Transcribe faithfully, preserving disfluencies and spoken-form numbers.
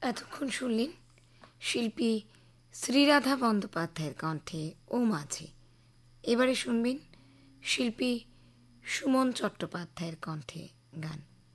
এতক্ষণ শুনলেন শিল্পী শ্রীরাধা বন্দ্যোপাধ্যায়ের কণ্ঠে ও মাঝি। এবারে শুনবেন শিল্পী সুমন চট্টোপাধ্যায়ের কণ্ঠে গান।